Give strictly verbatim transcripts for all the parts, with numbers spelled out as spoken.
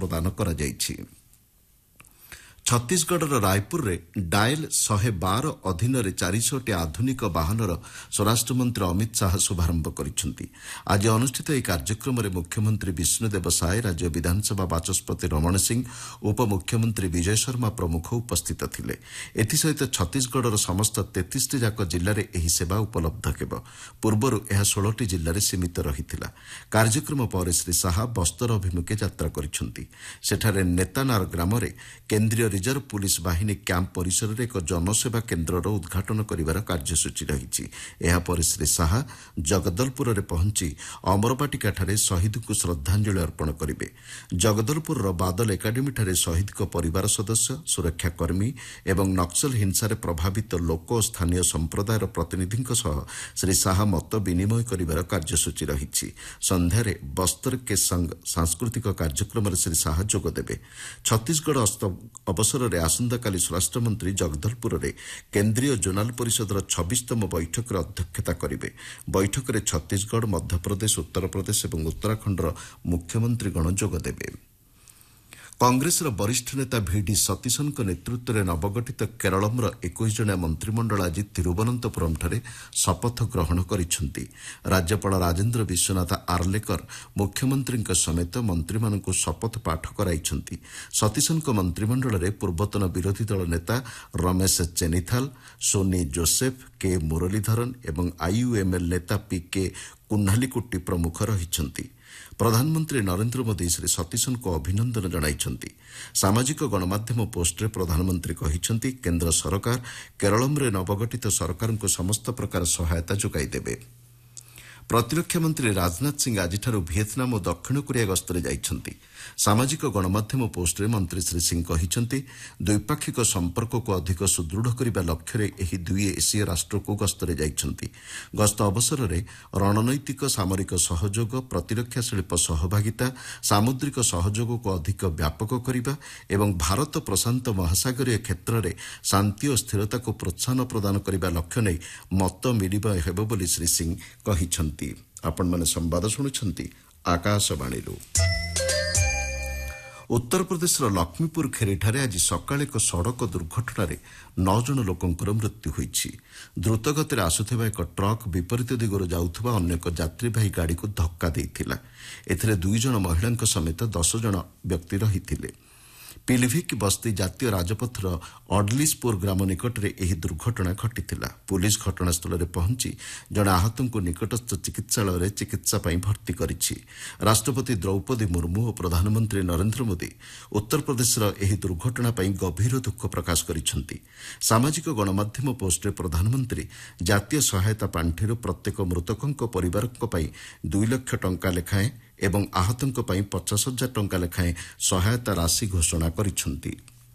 ପ୍ରଦାନ କରାଯାଇଛି। ଛତିଶଗଡ଼ର ରାୟପୁରରେ ଡାଏଲ୍ ଶହେ ବାର ଅଧୀନରେ ଚାରିଶହଟି ଆଧୁନିକ ବାହନର ସ୍ୱରାଷ୍ଟ୍ରମନ୍ତ୍ରୀ ଅମିତ ଶାହା ଶୁଭାରମ୍ଭ କରିଛନ୍ତି। ଆଜି ଅନୁଷ୍ଠିତ ଏହି କାର୍ଯ୍ୟକ୍ରମରେ ମୁଖ୍ୟମନ୍ତ୍ରୀ ବିଷ୍ଣୁଦେବ ସାଏ, ରାଜ୍ୟ ବିଧାନସଭା ବାଚସ୍ପତି ରମଣ ସିଂ, ଉପମୁଖ୍ୟମନ୍ତ୍ରୀ ବିଜୟ ଶର୍ମା ପ୍ରମୁଖ ଉପସ୍ଥିତ ଥିଲେ। ଏଥିସହିତ ଛତିଶଗଡ଼ର ସମସ୍ତ ତେତିଶଟି ଯାକ ଜିଲ୍ଲାରେ ଏହି ସେବା ଉପଲବ୍ଧ ହେବ। ପୂର୍ବରୁ ଏହା ଷୋହଳଟି ଜିଲ୍ଲାରେ ସୀମିତ ରହିଥିଲା। କାର୍ଯ୍ୟକ୍ରମ ପରେ ଶ୍ରୀ ଶାହା ବସ୍ତର ଅଭିମୁଖେ ଯାତ୍ରା କରିଛନ୍ତି। ସେଠାରେ ନେତାନାର ଗ୍ରାମରେ କେନ୍ଦ୍ରୀୟ ରିଜର୍ଭ ପୁଲିସ୍ ବାହିନୀ କ୍ୟାମ୍ପ ପରିସରରେ ଏକ ଜନସେବା କେନ୍ଦ୍ରର ଉଦ୍ଘାଟନ କରିବାର କାର୍ଯ୍ୟସୂଚୀ ରହିଛି। ଏହାପରେ ଶ୍ରୀ ଶାହା ଜଗଦଲପୁରରେ ପହଞ୍ଚି ଅମରବାଟିକାଠାରେ ଶହୀଦଙ୍କୁ ଶ୍ରଦ୍ଧାଞ୍ଜଳି ଅର୍ପଣ କରିବେ। ଜଗଦଲପୁରର ବାଦଲ ଏକାଡେମୀଠାରେ ଶହୀଦଙ୍କ ପରିବାର ସଦସ୍ୟ, ସୁରକ୍ଷାକର୍ମୀ ଏବଂ ନକ୍ସଲ ହିଂସାରେ ପ୍ରଭାବିତ ଲୋକ ଓ ସ୍ଥାନୀୟ ସମ୍ପ୍ରଦାୟର ପ୍ରତିନିଧିଙ୍କ ସହ ଶ୍ରୀ ଶାହା ମତ ବିନିମୟ କରିବାର କାର୍ଯ୍ୟସୂଚୀ ରହିଛି। ସନ୍ଧ୍ୟାରେ ବସ୍ତର କେ ସଂଘ ସାଂସ୍କୃତିକ କାର୍ଯ୍ୟକ୍ରମରେ ଶ୍ରୀ ଶାହା ଯୋଗଦେବେ। ଛତିଶଗଡ଼ ଅବସରରେ ଆସନ୍ତାକାଲି ସ୍ୱରାଷ୍ଟ୍ରମନ୍ତ୍ରୀ ଜଗଦଲପୁରରେ କେନ୍ଦ୍ରୀୟ ଜୋନାଲ ପରିଷଦର ଛବିଶତମ ବୈଠକରେ ଅଧ୍ୟକ୍ଷତା କରିବେ। ବୈଠକରେ ଛତିଶଗଡ଼, ମଧ୍ୟପ୍ରଦେଶ, ଉତ୍ତରପ୍ରଦେଶ ଏବଂ ଉତ୍ତରାଖଣ୍ଡର ମୁଖ୍ୟମନ୍ତ୍ରୀଗଣ ଯୋଗଦେବେ। କଂଗ୍ରେସର ବରିଷ୍ଠ ନେତା ଭିଡି ସତୀଶଙ୍କ ନେତୃତ୍ୱରେ ନବଗଠିତ କେରଳମ୍ର ଏକୋଇଶ ଜଣିଆ ମନ୍ତ୍ରିମଣ୍ଡଳ ଆଜି ତିରୁବନନ୍ତପୁରମ୍ଠାରେ ଶପଥ ଗ୍ରହଣ କରିଛନ୍ତି। ରାଜ୍ୟପାଳ ରାଜେନ୍ଦ୍ର ବିଶ୍ୱନାଥ ଆର୍ଲେକର ମୁଖ୍ୟମନ୍ତ୍ରୀଙ୍କ ସମେତ ମନ୍ତ୍ରୀମାନଙ୍କୁ ଶପଥ ପାଠ କରାଇଛନ୍ତି। ସତୀଶଙ୍କ ମନ୍ତ୍ରିମଣ୍ଡଳରେ ପୂର୍ବତନ ବିରୋଧୀ ଦଳ ନେତା ରମେଶ ଚେନିଥାଲ, ସୋନି ଜୋସେଫ, କେ ମୁରଲୀଧରନ୍ ଏବଂ ଆଇୟୁଏମ୍ଏଲ୍ ନେତା ପିକେ କୁହ୍ନାଲିକୁଟି ପ୍ରମୁଖ ରହିଛନ୍ତି। ପ୍ରଧାନମନ୍ତ୍ରୀ ନରେନ୍ଦ୍ର ମୋଦି ଶ୍ରୀ ସତୀଶଙ୍କୁ ଅଭିନନ୍ଦନ ଜଣାଇଛନ୍ତି। ସାମାଜିକ ଗଣମାଧ୍ୟମ ପୋଷ୍ଟରେ ପ୍ରଧାନମନ୍ତ୍ରୀ କହିଛନ୍ତି, କେନ୍ଦ୍ର ସରକାର କେରଳମ୍ରେ ନବଗଠିତ ସରକାରଙ୍କୁ ସମସ୍ତ ପ୍ରକାର ସହାୟତା ଯୋଗାଇ ଦେବେ। ପ୍ରତିରକ୍ଷା ମନ୍ତ୍ରୀ ରାଜନାଥ ସିଂ ଆଜିଠାରୁ ଭିଏତନାମ ଓ ଦକ୍ଷିଣ କୋରିଆ ଗସ୍ତରେ ଯାଇଛନ୍ତି। ସାମାଜିକ ଗଣମାଧ୍ୟମ ପୋଷ୍ଟରେ ମନ୍ତ୍ରୀ ଶ୍ରୀ ସିଂ କହିଛନ୍ତି, ଦ୍ୱିପାକ୍ଷିକ ସମ୍ପର୍କକୁ ଅଧିକ ସୁଦୃଢ଼ କରିବା ଲକ୍ଷ୍ୟରେ ଏହି ଦୁଇ ଏସୀୟ ରାଷ୍ଟ୍ରକୁ ଗସ୍ତରେ ଯାଇଛନ୍ତି। ଗସ୍ତ ଅବସରରେ ରଣନୈତିକ ସାମରିକ ସହଯୋଗ, ପ୍ରତିରକ୍ଷା ଶିଳ୍ପ ସହଭାଗିତା, ସାମୁଦ୍ରିକ ସହଯୋଗକୁ ଅଧିକ ବ୍ୟାପକ କରିବା ଏବଂ ଭାରତ ପ୍ରଶାନ୍ତ ମହାସାଗରୀୟ କ୍ଷେତ୍ରରେ ଶାନ୍ତି ଓ ସ୍ଥିରତାକୁ ପ୍ରୋତ୍ସାହନ ପ୍ରଦାନ କରିବା ଲକ୍ଷ୍ୟ ନେଇ ମତ ବିନିମୟ ହେବ ବୋଲି ଶ୍ରୀ ସିଂ କହିଛନ୍ତି। ଆପଣମାନେ ସମ୍ବାଦ ଶୁଣୁଛନ୍ତି ଆକାଶବାଣୀରୁ। ଉତ୍ତରପ୍ରଦେଶର ଲକ୍ଷ୍ମୀପୁର ଖେରିଠାରେ ଆଜି ସକାଳେ ଏକ ସଡ଼କ ଦୁର୍ଘଟଣାରେ ନଅ ଜଣ ଲୋକଙ୍କର ମୃତ୍ୟୁ ହୋଇଛି। ଦ୍ରୁତଗତିରେ ଆସୁଥିବା ଏକ ଟ୍ରକ୍ ବିପରୀତ ଦିଗରୁ ଯାଉଥିବା ଅନ୍ୟ ଏକ ଯାତ୍ରୀବାହୀ ଗାଡ଼ିକୁ ଧକ୍କା ଦେଇଥିଲା। ଏଥିରେ ଦୁଇ ଜଣ ମହିଳାଙ୍କ ସମେତ ଦଶ ଜଣ ବ୍ୟକ୍ତି ରହିଥିଲେ। ପିଲିଭିକ୍ ବସ୍ତି ଜାତୀୟ ରାଜପଥର ଅଡଲିସପୁର ଗ୍ରାମ ନିକଟରେ ଏହି ଦୁର୍ଘଟଣା ଘଟିଥିଲା। ପୁଲିସ୍ ଘଟଣାସ୍ଥଳରେ ପହଞ୍ଚି ଜଣେ ଆହତଙ୍କୁ ନିକଟସ୍ଥ ଚିକିତ୍ସାଳୟରେ ଚିକିତ୍ସା ପାଇଁ ଭର୍ତ୍ତି କରିଛି। ରାଷ୍ଟ୍ରପତି ଦ୍ରୌପଦୀ ମୁର୍ମୁ ଓ ପ୍ରଧାନମନ୍ତ୍ରୀ ନରେନ୍ଦ୍ର ମୋଦି ଉତ୍ତରପ୍ରଦେଶର ଏହି ଦୁର୍ଘଟଣା ପାଇଁ ଗଭୀର ଦୁଃଖ ପ୍ରକାଶ କରିଛନ୍ତି। ସାମାଜିକ ଗଣମାଧ୍ୟମ ପୋଷ୍ଟରେ ପ୍ରଧାନମନ୍ତ୍ରୀ ଜାତୀୟ ସହାୟତା ପାଣ୍ଠିରୁ ପ୍ରତ୍ୟେକ ମୃତକଙ୍କ ପରିବାରଙ୍କ ପାଇଁ ଦୁଇ ଲକ୍ଷ ଟଙ୍କା ଲେଖାଏଁ ଏବଂ ଆହତଙ୍କ ପାଇଁ ପଚାଶ ହଜାର ଟଙ୍କା ଲେଖାଏଁ ସହାୟତା ରାଶି ଘୋଷଣା କରିଛନ୍ତି।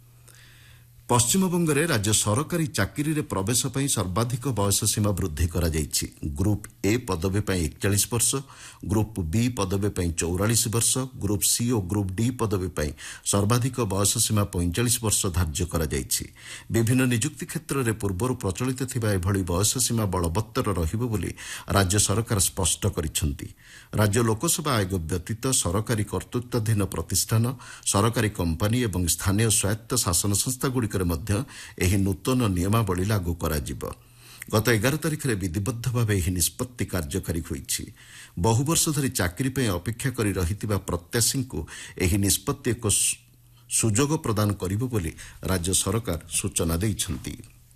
ପଶ୍ଚିମବଙ୍ଗରେ ରାଜ୍ୟ ସରକାରୀ ଚାକିରିରେ ପ୍ରବେଶ ପାଇଁ ସର୍ବାଧିକ ବୟସ ସୀମା ବୃଦ୍ଧି କରାଯାଇଛି। ଗ୍ରୁପ୍ ଏ ପଦବୀ ପାଇଁ ଏକଚାଳିଶ ବର୍ଷ, ଗ୍ରୁପ୍ ବି ପଦବୀ ପାଇଁ ଚଉରାଳିଶ ବର୍ଷ, ଗ୍ରୁପ୍ ସି ଓ ଗ୍ରୁପ୍ ଡି ପଦବୀ ପାଇଁ ସର୍ବାଧିକ ବୟସ ସୀମା ପଇଁଚାଳିଶ ବର୍ଷ ଧାର୍ଯ୍ୟ କରାଯାଇଛି। ବିଭିନ୍ନ ନିଯୁକ୍ତି କ୍ଷେତ୍ରରେ ପୂର୍ବରୁ ପ୍ରଚଳିତ ଥିବା ଏଭଳି ବୟସ ସୀମା ବଳବତ୍ତର ରହିବ ବୋଲି ରାଜ୍ୟ ସରକାର ସ୍ପଷ୍ଟ କରିଛନ୍ତି। ରାଜ୍ୟ ଲୋକସେବା ଆୟୋଗ ବ୍ୟତୀତ ସରକାରୀ କର୍ତ୍ତୃତ୍ୱାଧୀନ ପ୍ରତିଷ୍ଠାନ, ସରକାରୀ କମ୍ପାନୀ ଏବଂ ସ୍ଥାନୀୟ ସ୍ୱାୟତ୍ତ ଶାସନ ସଂସ୍ଥାଗୁଡ଼ିକରେ ମଧ୍ୟ ଏହି ନୂତନ ନିୟମାବଳୀ ଲାଗୁ କରାଯିବ। ଗତ ଏଗାର ତାରିଖରେ ବିଧିବଦ୍ଧ ଭାବେ ଏହି ନିଷ୍ପତ୍ତି କାର୍ଯ୍ୟକାରୀ ହୋଇଛି। ବହୁ ବର୍ଷ ଧରି ଚାକିରି ପାଇଁ ଅପେକ୍ଷା କରି ରହିଥିବା ପ୍ରତ୍ୟାଶୀଙ୍କୁ ଏହି ନିଷ୍ପତ୍ତି ଏକ ସୁଯୋଗ ପ୍ରଦାନ କରିବ ବୋଲି ରାଜ୍ୟ ସରକାର ସୂଚନା ଦେଇଛନ୍ତି।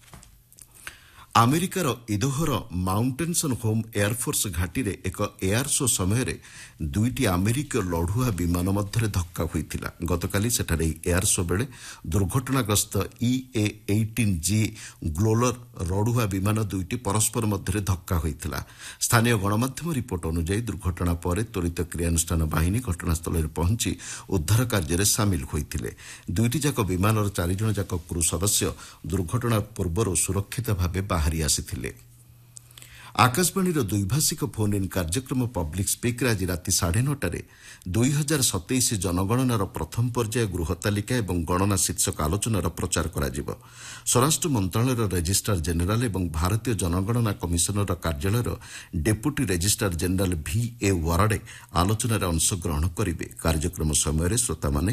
ଆମେରିକାର ଇଦାହୋର ମାଉଣ୍ଟେନ୍ସନ୍ ହୋମ୍ ଏୟାରଫୋର୍ସ ଘାଟିରେ ଏକ ଏୟାର ଶୋ ସମୟରେ ଦୁଇଟି ଆମେରିକୀୟ ଲଢୁଆ ବିମାନ ମଧ୍ୟରେ ଧକ୍କା ହୋଇଥିଲା। ଗତକାଲି ସେଠାରେ ଏହି ଏୟାର ଶୋ ବେଳେ ଦୁର୍ଘଟଣାଗ୍ରସ୍ତ ଇଏ ଅଠର ଜି ଗ୍ଲୋଲର ଲଢୁଆ ବିମାନ ଦୁଇଟି ପରସ୍ପର ମଧ୍ୟରେ ଧକ୍କା ହୋଇଥିଲା। ସ୍ଥାନୀୟ ଗଣମାଧ୍ୟମ ରିପୋର୍ଟ ଅନୁଯାୟୀ ଦୁର୍ଘଟଣା ପରେ ତ୍ୱରିତ କ୍ରିୟାନୁଷ୍ଠାନ ବାହିନୀ ଘଟଣାସ୍ଥଳରେ ପହଞ୍ଚି ଉଦ୍ଧାର କାର୍ଯ୍ୟରେ ସାମିଲ ହୋଇଥିଲେ। ଦୁଇଟି ଯାକ ବିମାନର ଚାରିଜଣ ଯାକ କ୍ରୁ ସଦସ୍ୟ ଦୁର୍ଘଟଣା ପୂର୍ବରୁ ସୁରକ୍ଷିତ ଭାବେ ବାହାରି ଆସିଥିଲେ। ଆକାଶବାଣୀର ଦ୍ୱିଭାଷିକ ଫୋନ୍ ଇନ୍ କାର୍ଯ୍ୟକ୍ରମ ପବ୍ଲିକ୍ ସ୍ପିକ୍ରେ ଆଜି ରାତି ସାଢ଼େ ନଅଟାରେ ଦୁଇ ହଜାର ସତେଇଶ ଜନଗଣନାର ପ୍ରଥମ ପର୍ଯ୍ୟାୟ ଗୃହ ତାଲିକା ଏବଂ ଗଣନା ଶୀର୍ଷକ ଆଲୋଚନାର ପ୍ରଚାର କରାଯିବ। ସ୍ୱରାଷ୍ଟ୍ର ମନ୍ତ୍ରଣାଳୟର ରେଜିଷ୍ଟ୍ରାର ଜେନେରାଲ ଏବଂ ଭାରତୀୟ ଜନଗଣନା କମିଶନର କାର୍ଯ୍ୟାଳୟର ଡେପୁଟି ରେଜିଷ୍ଟ୍ରାର ଜେନେରାଲ ଭି ଏ ୱାରାଡେ ଆଲୋଚନାରେ ଅଂଶଗ୍ରହଣ କରିବେ। କାର୍ଯ୍ୟକ୍ରମ ସମୟରେ ଶ୍ରୋତାମାନେ